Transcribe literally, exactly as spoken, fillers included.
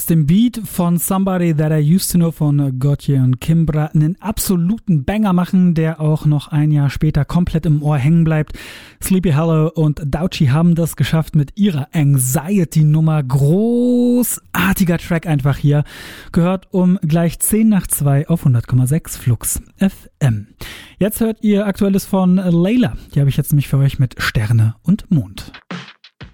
aus dem Beat von Somebody That I Used to Know von Gotye und Kimbra einen absoluten Banger machen, der auch noch ein Jahr später komplett im Ohr hängen bleibt. Sleepy Hollow und Douchi haben das geschafft mit ihrer Anxiety-Nummer. Großartiger Track einfach hier. Gehört um gleich zehn nach zwei auf hundert Komma sechs Flux F M. Jetzt hört ihr Aktuelles von Layla. Die habe ich jetzt nämlich für euch mit Sterne und Mond.